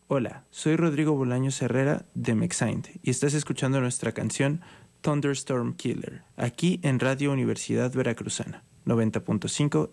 Hola, soy Rodrigo Bolaños Herrera de Mexaint y estás escuchando nuestra canción Thunderstorm Killer, aquí en Radio Universidad Veracruzana, 90.5